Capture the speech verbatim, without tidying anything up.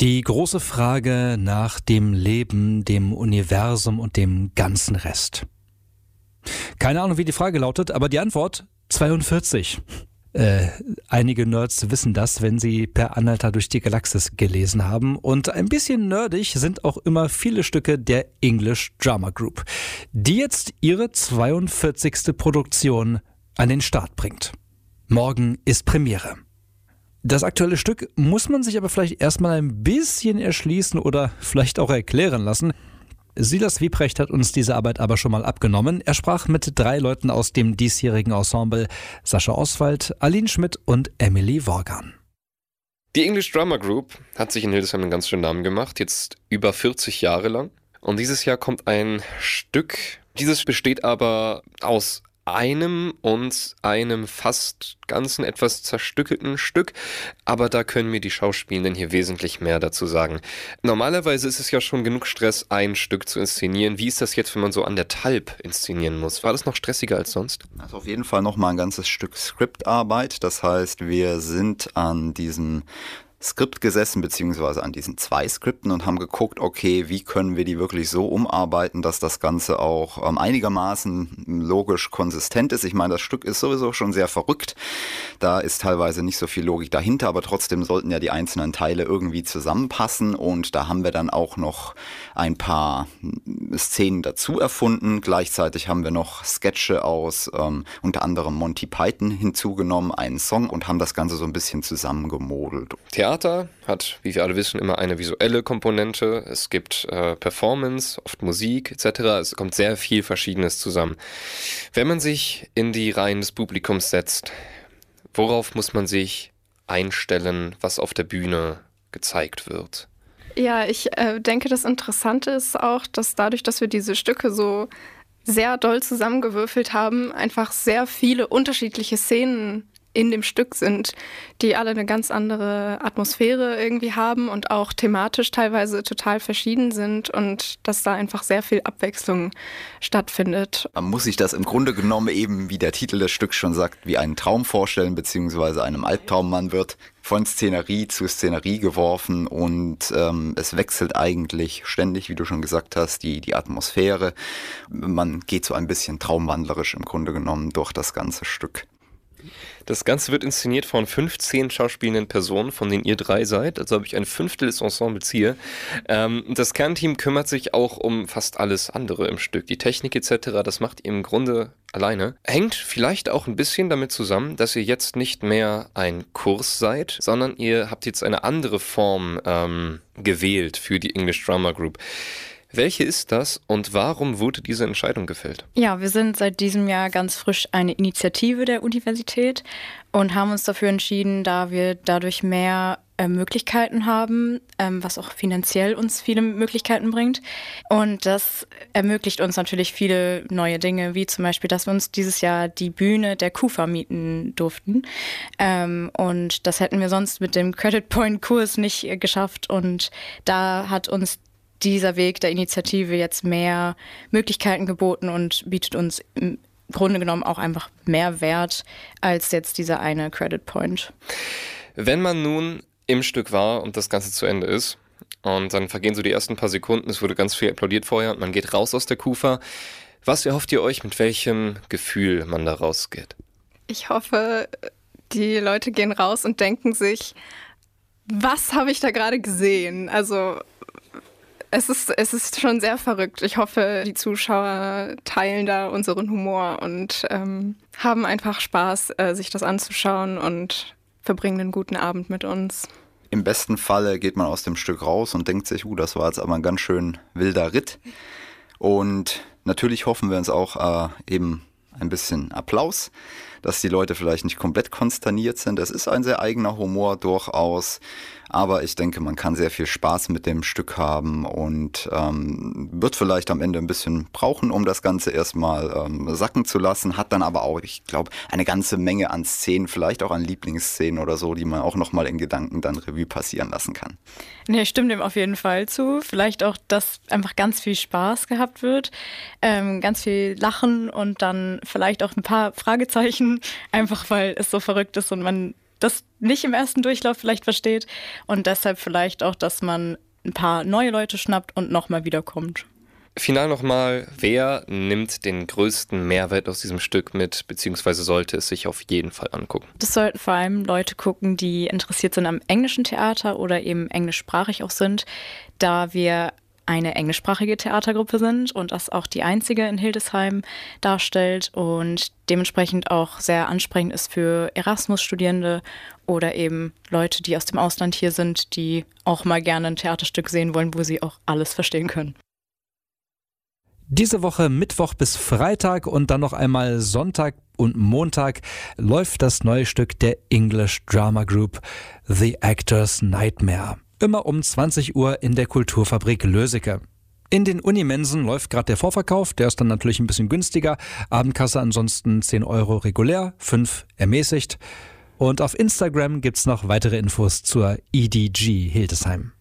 Die große Frage nach dem Leben, dem Universum und dem ganzen Rest. Keine Ahnung, wie die Frage lautet, aber die Antwort zweiundvierzig. Äh, einige Nerds wissen das, wenn sie Per Anhalter durch die Galaxis gelesen haben. Und ein bisschen nerdig sind auch immer viele Stücke der English Drama Group, die jetzt ihre zweiundvierzigste Produktion an den Start bringt. Morgen ist Premiere. Das aktuelle Stück muss man sich aber vielleicht erstmal ein bisschen erschließen oder vielleicht auch erklären lassen. Silas Wiprecht hat uns diese Arbeit aber schon mal abgenommen. Er sprach mit drei Leuten aus dem diesjährigen Ensemble: Sascha Oswald, Aline Schmidt und Emily Worgan. Die English Drama Group hat sich in Hildesheim einen ganz schönen Namen gemacht, jetzt über vierzig Jahre lang. Und dieses Jahr kommt ein Stück. Dieses besteht aber aus einem und einem fast ganzen, etwas zerstückelten Stück, aber da können mir die Schauspielenden hier wesentlich mehr dazu sagen. Normalerweise ist es ja schon genug Stress, ein Stück zu inszenieren. Wie ist das jetzt, wenn man so an der Talb inszenieren muss? War das noch stressiger als sonst? Das ist auf jeden Fall nochmal ein ganzes Stück Skriptarbeit. Das heißt, wir sind an diesem Skript gesessen, beziehungsweise an diesen zwei Skripten und haben geguckt, okay, wie können wir die wirklich so umarbeiten, dass das Ganze auch ähm, einigermaßen logisch konsistent ist. Ich meine, das Stück ist sowieso schon sehr verrückt. Da ist teilweise nicht so viel Logik dahinter, aber trotzdem sollten ja die einzelnen Teile irgendwie zusammenpassen und da haben wir dann auch noch ein paar Szenen dazu erfunden. Gleichzeitig haben wir noch Sketche aus ähm, unter anderem Monty Python hinzugenommen, einen Song und haben das Ganze so ein bisschen zusammengemodelt. Theater hat, wie wir alle wissen, immer eine visuelle Komponente. Es gibt äh, Performance, oft Musik et cetera. Es kommt sehr viel Verschiedenes zusammen. Wenn man sich in die Reihen des Publikums setzt, worauf muss man sich einstellen, was auf der Bühne gezeigt wird? Ja, ich äh, denke, das Interessante ist auch, dass dadurch, dass wir diese Stücke so sehr doll zusammengewürfelt haben, einfach sehr viele unterschiedliche Szenen in dem Stück sind, die alle eine ganz andere Atmosphäre irgendwie haben und auch thematisch teilweise total verschieden sind und dass da einfach sehr viel Abwechslung stattfindet. Man muss sich das im Grunde genommen eben, wie der Titel des Stücks schon sagt, wie einen Traum vorstellen, beziehungsweise einem Albtraum. Man wird von Szenerie zu Szenerie geworfen und ähm, es wechselt eigentlich ständig, wie du schon gesagt hast, die, die Atmosphäre. Man geht so ein bisschen traumwandlerisch im Grunde genommen durch das ganze Stück. Das Ganze wird inszeniert von fünfzehn schauspielenden Personen, von denen ihr drei seid. Also habe ich ein Fünftel des Ensembles hier. Ähm, das Kernteam kümmert sich auch um fast alles andere im Stück. Die Technik et cetera, das macht ihr im Grunde alleine. Hängt vielleicht auch ein bisschen damit zusammen, dass ihr jetzt nicht mehr ein Kurs seid, sondern ihr habt jetzt eine andere Form ähm, gewählt für die English Drama Group. Welche ist das und warum wurde diese Entscheidung gefällt? Ja, wir sind seit diesem Jahr ganz frisch eine Initiative der Universität und haben uns dafür entschieden, da wir dadurch mehr äh, Möglichkeiten haben, ähm, was auch finanziell uns viele Möglichkeiten bringt. Und das ermöglicht uns natürlich viele neue Dinge, wie zum Beispiel, dass wir uns dieses Jahr die Bühne der KUFA mieten durften. Ähm, und das hätten wir sonst mit dem Credit Point Kurs nicht äh, geschafft. Und da hat uns dieser Weg der Initiative jetzt mehr Möglichkeiten geboten und bietet uns im Grunde genommen auch einfach mehr Wert als jetzt dieser eine Credit Point. Wenn man nun im Stück war und das Ganze zu Ende ist und dann vergehen so die ersten paar Sekunden, es wurde ganz viel applaudiert vorher und man geht raus aus der KUFA, was erhofft ihr euch, mit welchem Gefühl man da rausgeht? Ich hoffe, die Leute gehen raus und denken sich, was habe ich da gerade gesehen? Also Es ist, es ist schon sehr verrückt. Ich hoffe, die Zuschauer teilen da unseren Humor und ähm, haben einfach Spaß, äh, sich das anzuschauen und verbringen einen guten Abend mit uns. Im besten Falle geht man aus dem Stück raus und denkt sich, uh, das war jetzt aber ein ganz schön wilder Ritt. Und natürlich hoffen wir uns auch äh, eben ein bisschen Applaus, dass die Leute vielleicht nicht komplett konsterniert sind. Es ist ein sehr eigener Humor durchaus, aber ich denke, man kann sehr viel Spaß mit dem Stück haben und ähm, wird vielleicht am Ende ein bisschen brauchen, um das Ganze erstmal ähm, sacken zu lassen, hat dann aber auch, ich glaube, eine ganze Menge an Szenen, vielleicht auch an Lieblingsszenen oder so, die man auch nochmal in Gedanken dann Revue passieren lassen kann. Nee, ich stimme dem auf jeden Fall zu. Vielleicht auch, dass einfach ganz viel Spaß gehabt wird, ähm, ganz viel Lachen und dann vielleicht auch ein paar Fragezeichen, einfach weil es so verrückt ist und man das nicht im ersten Durchlauf vielleicht versteht und deshalb vielleicht auch, dass man ein paar neue Leute schnappt und nochmal wiederkommt. Final nochmal, wer nimmt den größten Mehrwert aus diesem Stück mit, beziehungsweise sollte es sich auf jeden Fall angucken? Das sollten vor allem Leute gucken, die interessiert sind am englischen Theater oder eben englischsprachig auch sind, da wir eine englischsprachige Theatergruppe sind und das auch die einzige in Hildesheim darstellt und dementsprechend auch sehr ansprechend ist für Erasmus-Studierende oder eben Leute, die aus dem Ausland hier sind, die auch mal gerne ein Theaterstück sehen wollen, wo sie auch alles verstehen können. Diese Woche Mittwoch bis Freitag und dann noch einmal Sonntag und Montag läuft das neue Stück der English Drama Group The Actor's Nightmare. Immer um zwanzig Uhr in der Kulturfabrik Löseke. In den Unimensen läuft gerade der Vorverkauf, der ist dann natürlich ein bisschen günstiger. Abendkasse ansonsten zehn Euro regulär, fünf ermäßigt. Und auf Instagram gibt's noch weitere Infos zur E D G Hildesheim.